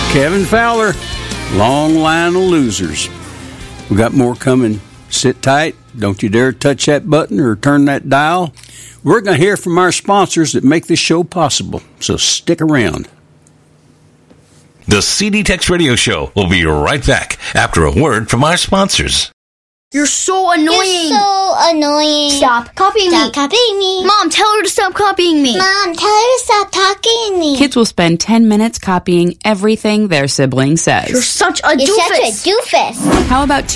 Kevin Fowler, Long Line of Losers. We got more coming. Sit tight. Don't you dare touch that button or turn that dial. We're going to hear from our sponsors that make this show possible, so stick around. The CD Tex Radio Show will be right back after a word from our sponsors. You're so annoying. You're so annoying. Stop copying me. Stop copying me. Mom, tell her to stop copying me. Mom, tell her to stop talking to me. Kids will spend 10 minutes copying everything their sibling says. You're such a You're doofus. such a doofus. How about